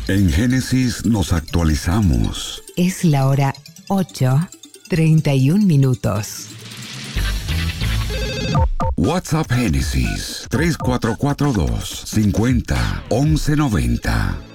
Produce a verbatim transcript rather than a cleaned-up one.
En Génesis nos actualizamos. Es la hora ocho, treinta y un minutos. WhatsApp Génesis tres cuatro cuatro dos cincuenta once noventa.